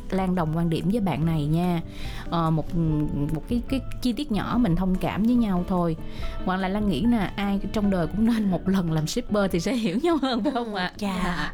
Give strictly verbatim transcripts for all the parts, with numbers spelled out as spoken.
Lan đồng quan điểm với bạn này nha. Ờ, một một cái cái chi tiết nhỏ mình thông cảm với nhau thôi. Hoặc là Lan nghĩ là ai trong đời cũng nên một lần làm shipper thì sẽ hiểu nhau hơn, phải không ạ? Dạ. À.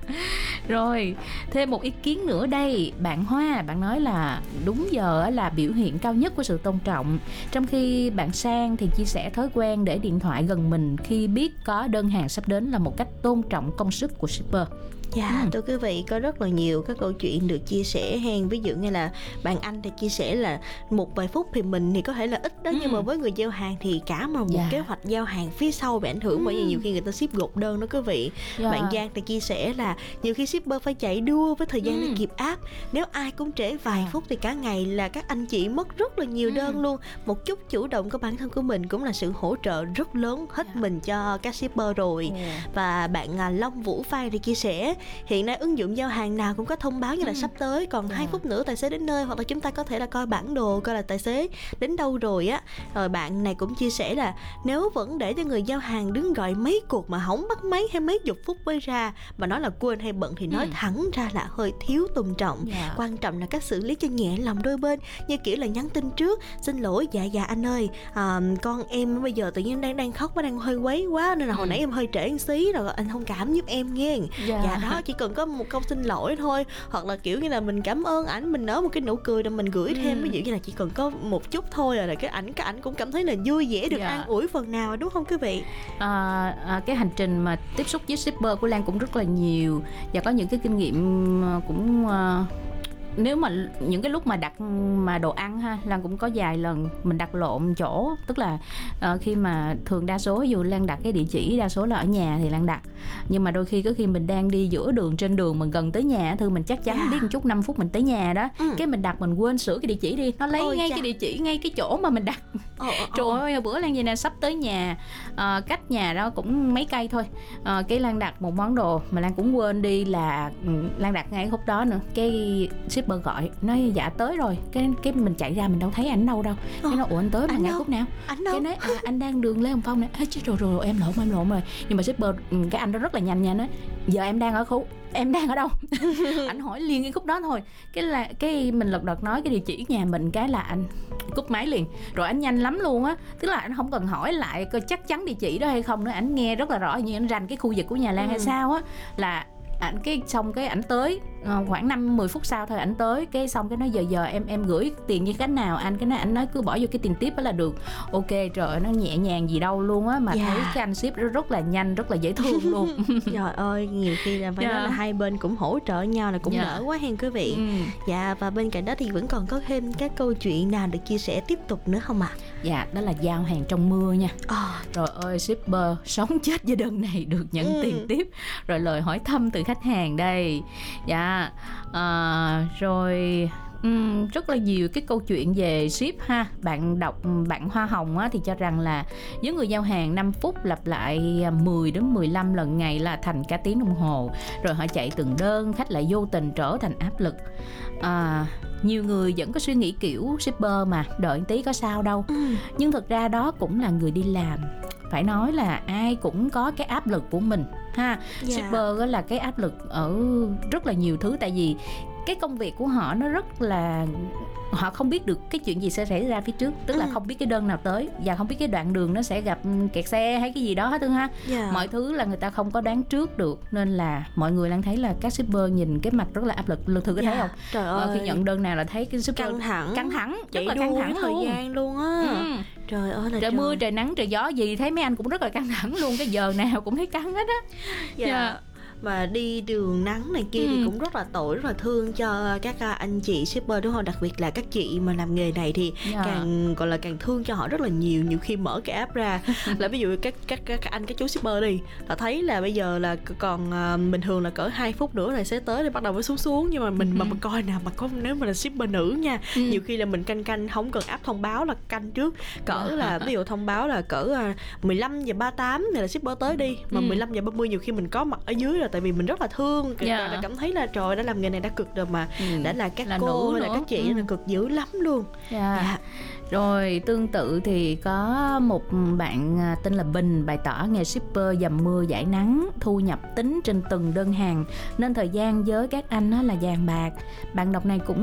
Rồi, thêm một ý kiến nữa đây. Bạn Hoa, bạn nói là đúng giờ là biểu hiện cao nhất của sự tôn trọng. Trong khi bạn Sang thì chia sẻ thói quen để điện thoại gần mình khi biết có đơn hàng sắp đến là một cách tôn trọng công sức của shipper. Dạ, Ừ. thưa quý vị, có rất là nhiều các câu chuyện được chia sẻ hen. Ví dụ như là bạn anh thì chia sẻ là một vài phút thì mình thì có thể là ít đó, Ừ. nhưng mà với người giao hàng thì cả mà một Dạ. kế hoạch giao hàng phía sau bị ảnh hưởng, bởi vì nhiều khi người ta ship gộp đơn đó quý vị. Dạ. Bạn Giang thì chia sẻ là nhiều khi shipper phải chạy đua với thời gian Ừ. để kịp app. Nếu ai cũng trễ vài Dạ. phút thì cả ngày là các anh chị mất rất là nhiều Ừ. đơn luôn. Một chút chủ động của bản thân của mình cũng là sự hỗ trợ rất lớn hết Dạ. mình cho các shipper rồi. Ồ. Và bạn à, Long Vũ Phan thì chia sẻ hiện nay ứng dụng giao hàng nào cũng có thông báo như là Ừ. sắp tới, còn Dạ. hai phút nữa tài xế đến nơi, hoặc là chúng ta có thể là coi bản đồ coi là tài xế đến đâu rồi á. Rồi bạn này cũng chia sẻ là nếu vẫn để cho người giao hàng đứng gọi mấy cuộc mà hỏng bắt máy hay mấy chục phút mới ra, mà nói là quên hay bận thì nói Ừ. thẳng ra là hơi thiếu tôn trọng. Dạ. Quan trọng là cách xử lý cho nhẹ lòng đôi bên, như kiểu là nhắn tin trước: xin lỗi dạ dạ anh ơi, à, con em bây giờ tự nhiên đang đang khóc, nó đang hơi quấy quá nên là hồi Ừ. nãy em hơi trễ một xí rồi, anh thông cảm giúp em nghe. Dạ. Dạ đó, chỉ cần có một câu xin lỗi thôi, hoặc là kiểu như là mình cảm ơn ảnh, mình nở một cái nụ cười rồi mình gửi thêm. Ừ. Ví dụ như là chỉ cần có một chút thôi là cái ảnh cái ảnh cũng cảm thấy là vui vẻ, được Dạ. an ủi phần nào, đúng không quý vị? À, à, cái hành trình mà tiếp xúc với shipper của Lan cũng rất là nhiều, và có những cái kinh nghiệm à, cũng à, nếu mà những cái lúc mà đặt mà đồ ăn ha, Lan cũng có vài lần mình đặt lộn chỗ. Tức là uh, khi mà thường đa số dù Lan đặt cái địa chỉ đa số là ở nhà thì Lan đặt, nhưng mà đôi khi có khi mình đang đi giữa đường, trên đường mình gần tới nhà, thường mình chắc chắn Yeah. biết một chút năm phút mình tới nhà đó. Ừ. Cái mình đặt mình quên sửa cái địa chỉ đi, nó lấy Ôi ngay chà. cái địa chỉ ngay cái chỗ mà mình đặt. Ồ, ồ, ồ. Trời ơi, bữa Lan vậy nè, sắp tới nhà, à, cách nhà đó cũng mấy cây thôi, à, cái Lan đặt một món đồ mà Lan cũng quên đi là ừ, Lan đặt ngay khúc đó nữa. Cái shipper gọi nói dạ tới rồi, cái cái mình chạy ra mình đâu thấy ảnh đâu đâu. Cái Ờ, nó ủa anh tới mà ảnh ngay đâu? khúc nào? Ảnh Cái đâu? nói à, anh đang đường Lê Hồng Phong nè. À, chứ rồi, rồi rồi em lộn em lộn rồi. Nhưng mà shipper ừ, cái anh đó rất là nhanh nha, nói giờ em đang ở khu em đang ở đâu. Ảnh hỏi liền cái khúc đó thôi. Cái là cái mình lật đật nói cái địa chỉ nhà mình, cái là anh cúp máy liền. Rồi anh nhanh lắm luôn á, tức là anh không cần hỏi lại coi chắc chắn địa chỉ đó hay không nữa, ảnh nghe rất là rõ, như anh rành cái khu vực của nhà Lan Ừ. hay sao á, là ảnh cái xong cái ảnh tới uh, khoảng năm mười phút sau thôi ảnh tới. Cái xong cái nói giờ giờ em em gửi tiền như cách nào anh, cái nói anh nói cứ bỏ vô cái tiền tiếp đó là được. Ok, trời ơi, nó nhẹ nhàng gì đâu luôn á, mà Dạ. thấy cái anh ship rất là nhanh, rất là dễ thương luôn. Trời ơi, nhiều khi là phải Dạ. nói là hai bên cũng hỗ trợ nhau là cũng Dạ. đỡ quá hen quý vị. Ừ. Dạ, và bên cạnh đó thì vẫn còn có thêm các câu chuyện nào được chia sẻ tiếp tục nữa không ạ? Dạ, đó là giao hàng trong mưa nha. Ờ, Rồi ơi, shipper sống chết với đơn này được nhận Ừ. tiền tiếp. Rồi lời hỏi thăm từ khách hàng đây. Dạ, à, rồi um, rất là nhiều cái câu chuyện về ship ha. Bạn đọc, bạn Hoa Hồng á, thì cho rằng là với người giao hàng năm phút lặp lại mười đến mười lăm lần ngày là thành cả tiếng đồng hồ. Rồi họ chạy từng đơn, khách lại vô tình trở thành áp lực. À, nhiều người vẫn có suy nghĩ kiểu shipper mà đợi tí có sao đâu. ừ. Nhưng thực ra đó cũng là người đi làm. Phải nói là ai cũng có cái áp lực của mình ha. Dạ. Shipper á là cái áp lực ở rất là nhiều thứ. Tại vì cái công việc của họ nó rất là, họ không biết được cái chuyện gì sẽ xảy ra phía trước. Tức là Ừ. không biết cái đơn nào tới, và không biết cái đoạn đường nó sẽ gặp kẹt xe hay cái gì đó hết thương ha. Dạ. Mọi thứ là người ta không có đoán trước được. Nên là mọi người đang thấy là các shipper nhìn cái mặt rất là áp lực. Lực thử có Dạ. thấy không? Trời Ờ, ơi, khi nhận đơn nào là thấy cái shipper căng thẳng, căng thẳng, rất chạy là đua căng với thẳng thời luôn. gian luôn á. Ừ. Trời ơi là Trời mưa, trời nắng, trời gió gì thấy mấy anh cũng rất là căng thẳng luôn. Cái giờ nào cũng thấy căng hết á. Dạ. Dạ. Mà đi đường nắng này kia Ừ. thì cũng rất là tội, rất là thương cho các à, anh chị shipper đúng không? Đặc biệt là các chị mà làm nghề này thì Dạ. càng gọi là càng thương cho họ rất là nhiều. Nhiều khi mở cái app ra là ví dụ các các các, các anh các chú shipper đi là thấy là bây giờ là còn à, bình thường là cỡ hai phút nữa là sẽ tới thì bắt đầu mới xuống xuống, nhưng mà mình mà mình coi nào mà có, nếu mà là shipper nữ nha, Ừ. nhiều khi là mình canh canh không cần app thông báo là canh trước cỡ Dạ. là ví dụ thông báo là cỡ à, mười lăm giờ ba mươi tám này là shipper tới đi, mà Ừ. mười lăm giờ ba mươi nhiều khi mình có mặt ở dưới rồi, tại vì mình rất là thương. Dạ. Đã cảm thấy là trời, đã làm nghề này đã cực rồi mà Ừ. đã là các Là cô nữ hay là nữa. các chị Ừ. là cực dữ lắm luôn. Dạ. Dạ. Rồi tương tự thì có một bạn à, tên là Bình bày tỏ nghề shipper dầm mưa giải nắng, thu nhập tính trên từng đơn hàng nên thời gian với các anh á là vàng bạc. Bạn đọc này cũng